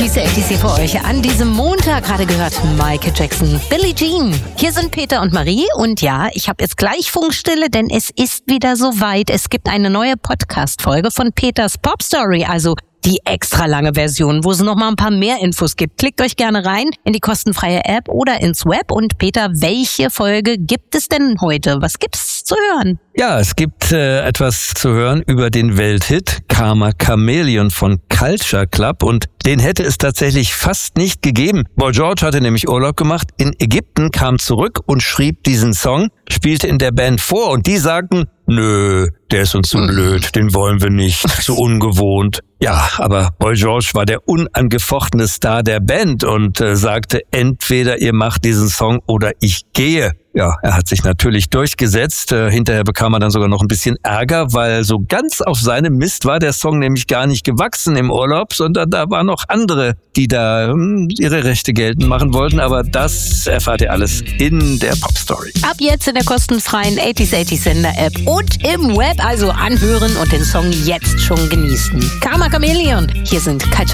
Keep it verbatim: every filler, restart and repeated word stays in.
achtziger, achtziger für euch. An diesem Montag gerade gehört Michael Jackson, Billie Jean. Hier sind Peter und Marie und ja, ich habe jetzt gleich Funkstille, denn es ist wieder soweit. Es gibt eine neue Podcast-Folge von Peters Pop Story, also die extra lange Version, wo es noch mal ein paar mehr Infos gibt. Klickt euch gerne rein in die kostenfreie App oder ins Web. Und Peter, welche Folge gibt es denn heute? Was gibt's zu hören? Ja, es gibt äh, etwas zu hören über den Welthit Karma Chameleon von Culture Club und den hätte es tatsächlich fast nicht gegeben. Boy George hatte nämlich Urlaub gemacht in Ägypten, kam zurück und schrieb diesen Song, spielte in der Band vor und die sagten, nö, der ist uns zu blöd, den wollen wir nicht, zu ungewohnt. Ja, aber Boy George war der unangefochtene Star der Band und äh, sagte, entweder ihr macht diesen Song oder ich gehe. Ja, er hat sich natürlich durchgesetzt. Äh, hinterher bekam er dann sogar noch ein bisschen Ärger, weil so ganz auf seinem Mist war der Song nämlich gar nicht gewachsen im Urlaub, sondern da waren noch andere, die da hm, ihre Rechte geltend machen wollten. Aber das erfahrt ihr alles in der Pop Story. Ab jetzt in der kostenfreien achtziger, achtziger Sender App und im Web, also anhören und den Song jetzt schon genießen. Karma Chameleon, hier sind Culture